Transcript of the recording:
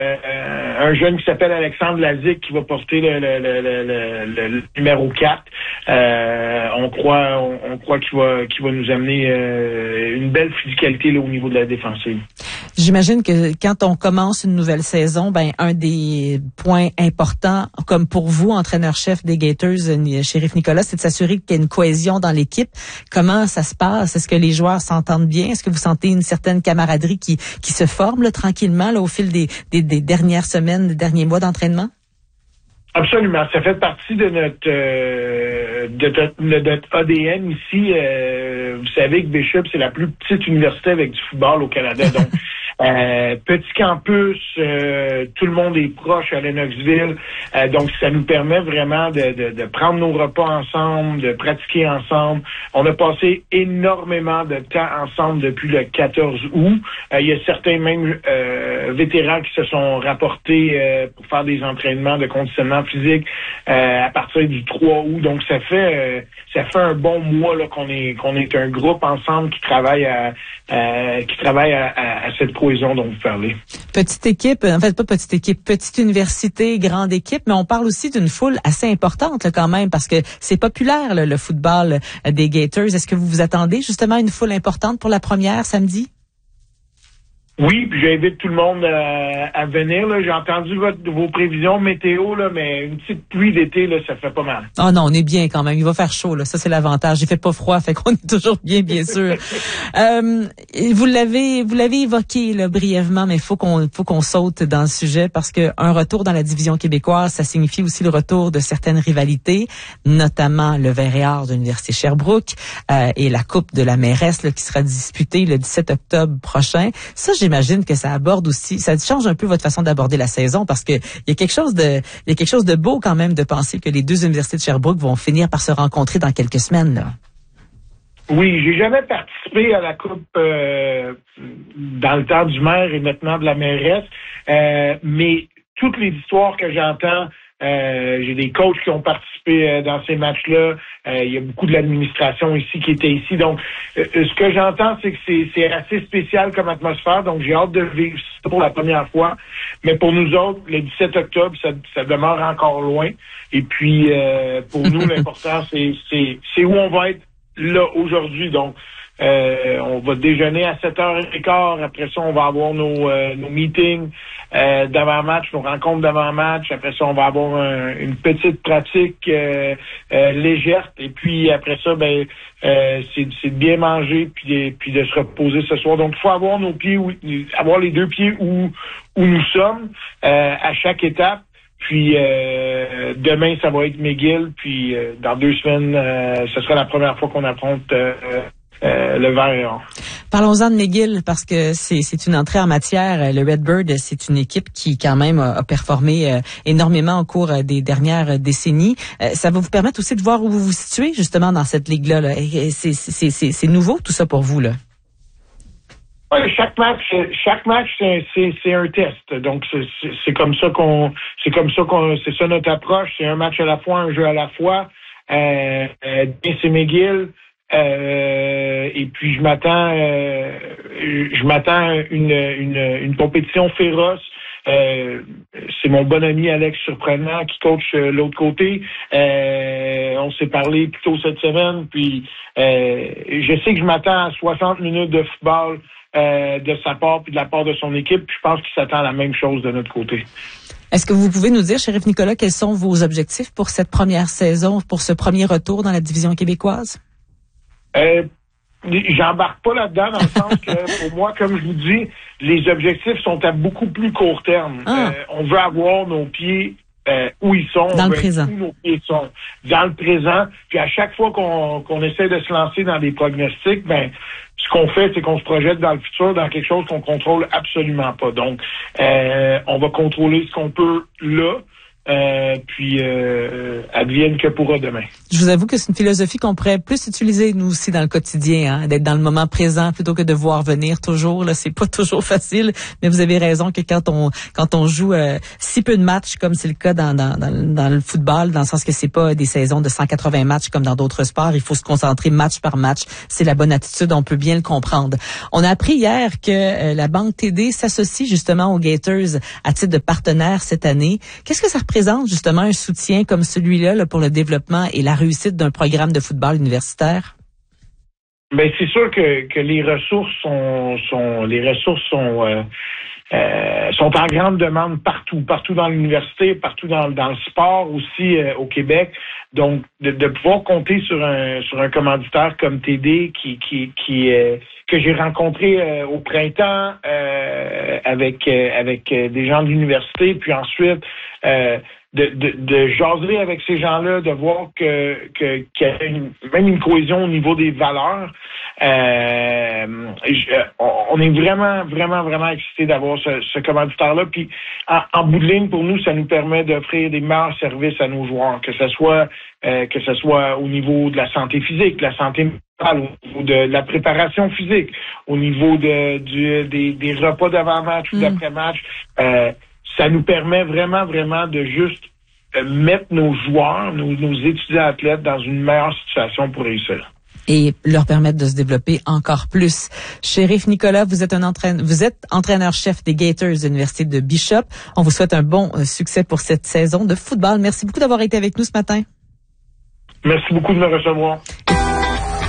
un jeune qui s'appelle Alexandre Lazic qui va porter le numéro 4. On croit qu'il va nous amener une belle physicalité là, au niveau de la défensive. J'imagine que quand on commence une nouvelle saison, un des points importants, comme pour vous, entraîneur-chef des Gators, Shérif Nicolas, c'est de s'assurer qu'il y ait une cohésion dans l'équipe. Comment ça se passe? Est-ce que les joueurs s'entendent bien? Est-ce que vous sentez une certaine camaraderie qui se forme là, tranquillement là, au fil des dernières semaines, des derniers mois d'entraînement? Absolument. Ça fait partie de notre ADN ici. Vous savez que Bishop, c'est la plus petite université avec du football au Canada. Donc, petit campus, tout le monde est proche à Lennoxville. Donc, ça nous permet vraiment de prendre nos repas ensemble, de pratiquer ensemble. On a passé énormément de temps ensemble depuis le 14 août. Il y a certains même vétérans qui se sont rapportés pour faire des entraînements de conditionnement physique à partir du 3 août. Donc, ça fait un bon mois là qu'on est un groupe ensemble qui travaille à cette cohésion dont vous parlez. Petite équipe, en fait pas petite équipe, petite université, grande équipe, mais on parle aussi d'une foule assez importante là, quand même, parce que c'est populaire là, le football des Gators. Est-ce que vous vous attendez justement à une foule importante pour la première samedi? Oui, puis j'invite tout le monde à venir. Là. J'ai entendu vos prévisions météo, là, mais une petite pluie d'été, là, ça fait pas mal. Oh non, on est bien quand même. Il va faire chaud, là. Ça, c'est l'avantage. Il fait pas froid, fait qu'on est toujours bien sûr. Vous l'avez évoqué là, brièvement, mais faut qu'on saute dans le sujet parce que un retour dans la division québécoise, ça signifie aussi le retour de certaines rivalités, notamment le Vert et Or de l'Université Sherbrooke et la Coupe de la mairesse là, qui sera disputée le 17 octobre prochain. Ça, j'imagine que ça aborde aussi, ça change un peu votre façon d'aborder la saison parce que il y a quelque chose de beau quand même de penser que les deux universités de Sherbrooke vont finir par se rencontrer dans quelques semaines, là. Oui, j'ai jamais participé à la Coupe dans le temps du maire et maintenant de la mairesse, mais toutes les histoires que j'entends, j'ai des coachs qui ont participé dans ces matchs-là. Il y a beaucoup de l'administration ici qui était ici. Donc, ce que j'entends, c'est que c'est assez spécial comme atmosphère. Donc, j'ai hâte de vivre ça pour la première fois. Mais pour nous autres, le 17 octobre, ça demeure encore loin. Et puis, pour nous, l'important, c'est où on va être là aujourd'hui. Donc, on va déjeuner à 7h15. Après ça, on va avoir nos meetings d'avant-match, nos rencontres d'avant-match. Après ça, on va avoir une petite pratique légère. Et puis après ça, c'est de bien manger puis de se reposer ce soir. Donc, il faut avoir nos pieds, avoir les deux pieds où nous sommes à chaque étape. Puis demain, ça va être McGill. Puis dans 2 semaines, ce sera la première fois qu'on affronte le Vert et Or. Parlons-en de McGill parce que c'est une entrée en matière. Le Redbird, c'est une équipe qui quand même a performé énormément au cours des dernières décennies. Ça va vous permettre aussi de voir où vous vous situez justement dans cette ligue-là. Là. Et c'est nouveau tout ça pour vous là. Oui, chaque match, c'est un test. Donc c'est comme ça c'est ça notre approche. C'est un match à la fois, un jeu à la fois. C'est McGill. Et puis je m'attends à une compétition féroce. C'est mon bon ami Alex Surprenant qui coach l'autre côté. On s'est parlé plus tôt cette semaine. Puis je sais que je m'attends à 60 minutes de football de sa part puis de la part de son équipe. Puis je pense qu'il s'attend à la même chose de notre côté. Est-ce que vous pouvez nous dire, Shérif Nicolas, quels sont vos objectifs pour cette première saison, pour ce premier retour dans la division québécoise? J'embarque pas là-dedans dans le sens que pour moi, comme je vous dis, les objectifs sont à beaucoup plus court terme. On veut avoir nos pieds où ils sont. Dans le présent. Où nos pieds sont. Dans le présent. Puis à chaque fois qu'on essaie de se lancer dans des pronostics, ce qu'on fait, c'est qu'on se projette dans le futur, dans quelque chose qu'on contrôle absolument pas. Donc, on va contrôler ce qu'on peut là. puis advienne que pourra demain. Je vous avoue que c'est une philosophie qu'on pourrait plus utiliser nous aussi dans le quotidien, hein, d'être dans le moment présent plutôt que de voir venir toujours. Là, c'est pas toujours facile, mais vous avez raison que quand on joue si peu de matchs comme c'est le cas dans le football, dans le sens que c'est pas des saisons de 180 matchs comme dans d'autres sports, il faut se concentrer match par match. C'est la bonne attitude, on peut bien le comprendre. On a appris hier que la Banque TD s'associe justement aux Gators à titre de partenaire cette année. Qu'est-ce que ça représente justement un soutien comme celui-là là, pour le développement et la réussite d'un programme de football universitaire? Ben c'est sûr que les ressources sont en grande demande partout dans l'université, partout dans le sport aussi au Québec. Donc de pouvoir compter sur un commanditaire comme TD que j'ai rencontré au printemp avec des gens de l'université, puis ensuite de jaser avec ces gens-là, de voir qu'il y a même une cohésion au niveau des valeurs. On est vraiment excités d'avoir ce commanditaire-là. Puis en bout de ligne, pour nous, ça nous permet d'offrir des meilleurs services à nos joueurs, que ce soit au niveau de la santé physique, de la santé mentale, au niveau de la préparation physique, au niveau des repas d'avant-match ou d'après-match. Ça nous permet vraiment de juste mettre nos joueurs, nos étudiants athlètes dans une meilleure situation pour réussir. Et leur permettre de se développer encore plus. Chérif Nicolas, vous êtes entraîneur-chef des Gators de l'Université de Bishop. On vous souhaite un bon succès pour cette saison de football. Merci beaucoup d'avoir été avec nous ce matin. Merci beaucoup de me recevoir.